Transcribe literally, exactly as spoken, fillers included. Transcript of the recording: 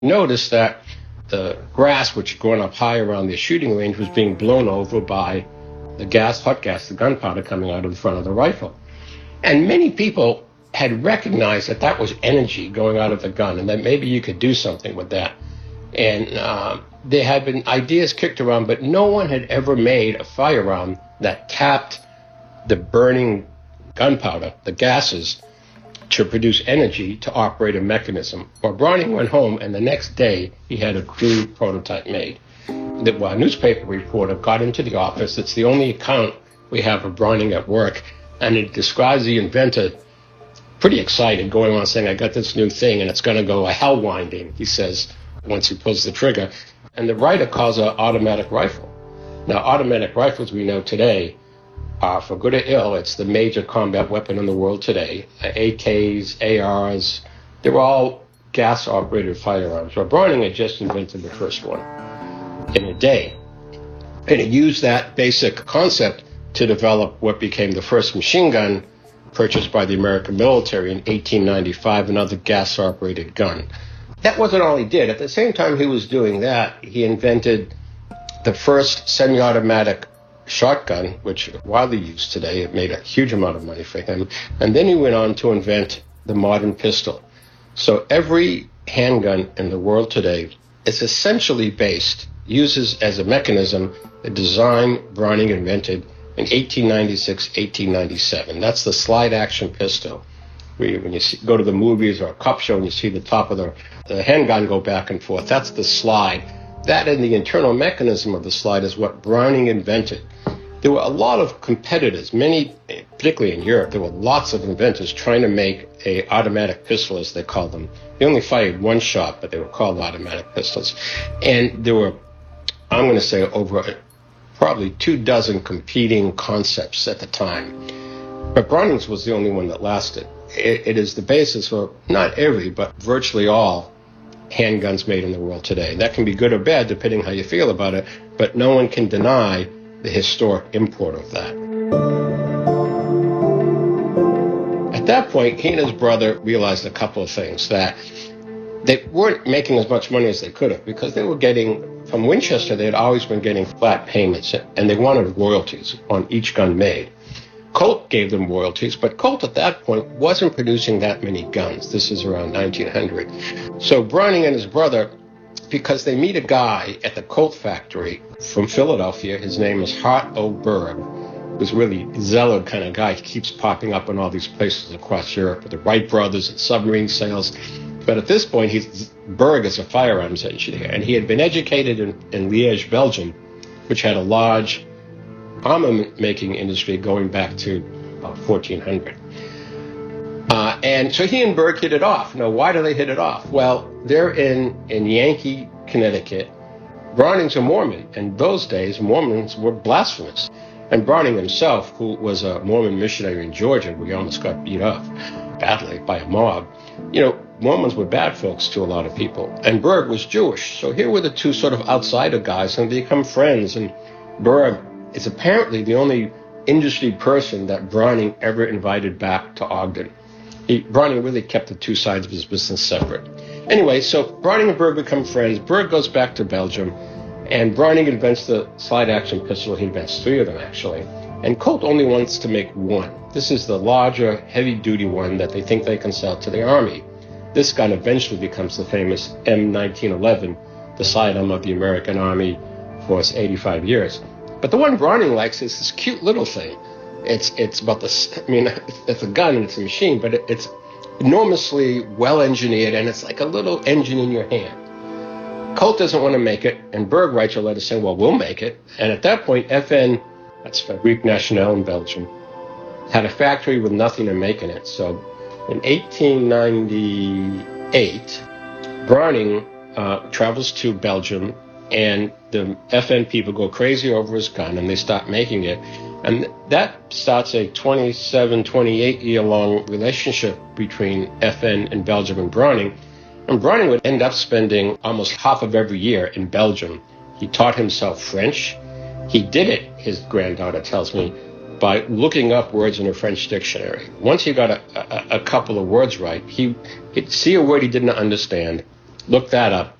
noticed that the grass, which had grown up high around their shooting range, was being blown over by the gas, hot gas, the gunpowder coming out of the front of the rifle. And many people had recognized that that was energy going out of the gun and that maybe you could do something with that. And uh, there had been ideas kicked around, but no one had ever made a firearm that tapped the burning gunpowder, the gases, to produce energy to operate a mechanism. Well, Browning went home, and the next day he had a crude prototype made. The well, newspaper reporter got into the office. It's the only account we have of Browning at work, and it describes the inventor pretty excited, going on saying, I got this new thing, and it's going to go a hell winding, he says, once he pulls the trigger. And the writer calls it an automatic rifle. Now, automatic rifles we know today are, for good or ill, it's the major combat weapon in the world today. A Ks, A Rs, they're all gas-operated firearms. Well, Browning had just invented the first one in a day. And he used that basic concept to develop what became the first machine gun purchased by the American military in eighteen ninety-five, another gas-operated gun. That wasn't all he did. At the same time he was doing that, he invented the first semi-automatic shotgun, which is widely used today. It made a huge amount of money for him. And then he went on to invent the modern pistol. So every handgun in the world today is essentially based, uses as a mechanism the design Browning invented in eighteen ninety-six, eighteen ninety-seven. That's the slide action pistol. Where you, when you see, go to the movies or a cop show and you see the top of the, the handgun go back and forth, that's the slide. That and the internal mechanism of the slide is what Browning invented. There were a lot of competitors, many, particularly in Europe, there were lots of inventors trying to make a automatic pistol, as they called them. They only fired one shot, but they were called automatic pistols. And there were, I'm going to say, over probably two dozen competing concepts at the time. But Browning's was the only one that lasted. It, it is the basis for not every, but virtually all handguns made in the world today. That can be good or bad, depending how you feel about it, but no one can deny the historic import of that. At that point, he and his brother realized a couple of things, that they weren't making as much money as they could have, because they were getting, from Winchester, they had always been getting flat payments, and they wanted royalties on each gun made. Colt gave them royalties, but Colt at that point wasn't producing that many guns. This is around nineteen hundred. So Browning and his brother, because they meet a guy at the Colt factory from Philadelphia, his name is Hart O. Berg, who's really a zealot kind of guy. He keeps popping up in all these places across Europe with the Wright brothers and submarine sales. But at this point, he's, Berg is a firearms engineer, and he had been educated in, in Liège, Belgium, which had a large armament-making industry going back to about fourteen hundred. Uh, and so he and Berg hit it off. Now, why do they hit it off? Well, they're in, in Yankee, Connecticut. Browning's a Mormon, and those days, Mormons were blasphemous. And Browning himself, who was a Mormon missionary in Georgia, where he almost got beat up badly by a mob, you know, Mormons were bad folks to a lot of people. And Berg was Jewish. So here were the two sort of outsider guys, and they become friends. And Berg is apparently the only industry person that Browning ever invited back to Ogden. He, Browning really kept the two sides of his business separate. Anyway, so Browning and Berg become friends. Berg goes back to Belgium, and Browning invents the slide-action pistol. He invents three of them, actually. And Colt only wants to make one. This is the larger, heavy-duty one that they think they can sell to the Army. This gun eventually becomes the famous M nineteen eleven, the sidearm of the American Army for its eighty-five years. But the one Browning likes is this cute little thing. It's it's about this, I mean, it's a gun and it's a machine, but it, it's enormously well-engineered, and it's like a little engine in your hand. Colt doesn't want to make it, and Berg writes a letter saying, well, we'll make it. And at that point, F N, that's Fabrique Nationale in Belgium, had a factory with nothing to make in it. So in eighteen ninety-eight, Browning uh, travels to Belgium, and the F N people go crazy over his gun, and they stop making it. And that starts a twenty-seven, twenty-eight year long relationship between F N and Belgium and Browning. And Browning would end up spending almost half of every year in Belgium. He taught himself French. He did it, his granddaughter tells me, by looking up words in a French dictionary. Once he got a, a, a couple of words right, he, he'd see a word he didn't understand, Look that up.